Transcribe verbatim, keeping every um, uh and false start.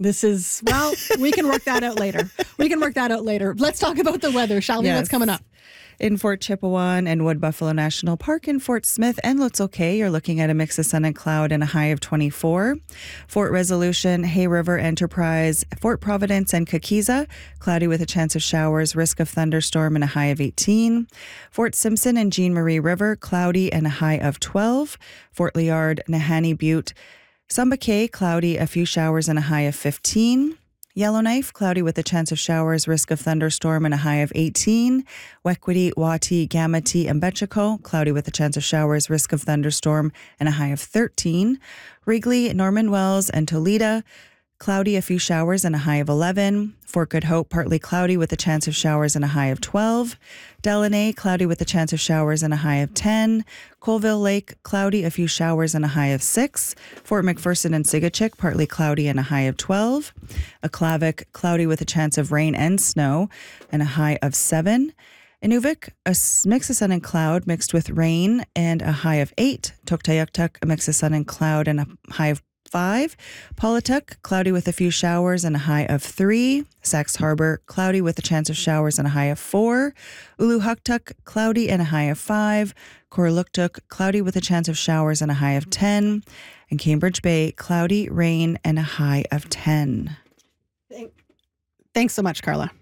This is, well, we can work that out later. We can work that out later. Let's talk about the weather, shall we? Yes. What's coming up? In Fort Chipewyan and Wood Buffalo National Park, in Fort Smith and Lutz Kay, you're looking at a mix of sun and cloud and a high of twenty-four. Fort Resolution, Hay River Enterprise, Fort Providence and Kakiza, cloudy with a chance of showers, risk of thunderstorm and a high of eighteen. Fort Simpson and Jean Marie River, cloudy and a high of twelve. Fort Liard, Nahanni Butte, Sumba Cay, cloudy, a few showers and a high of fifteen. Yellowknife, cloudy with a chance of showers, risk of thunderstorm and a high of eighteen. Wequity, Wati, Gamati, and Betchico, cloudy with a chance of showers, risk of thunderstorm and a high of thirteen. Wrigley, Norman Wells, and Toledo, cloudy, a few showers and a high of eleven. Fort Good Hope, partly cloudy with a chance of showers and a high of twelve. Delaney, cloudy with a chance of showers and a high of ten. Colville Lake, cloudy, a few showers and a high of six. Fort McPherson and Sigachik, partly cloudy and a high of twelve. Aklavik, cloudy with a chance of rain and snow and a high of seven. Inuvik, a s- mix of sun and cloud mixed with rain and a high of eight. Tuktoyaktuk, a mix of sun and cloud and a high of five. Paulatuk, cloudy with a few showers and a high of three. Sax Harbor, cloudy with a chance of showers and a high of four. Uluhuktuk, cloudy and a high of five. Korluktuk, cloudy with a chance of showers and a high of ten. And Cambridge Bay, cloudy, rain, and a high of ten. Thanks so much, Carla.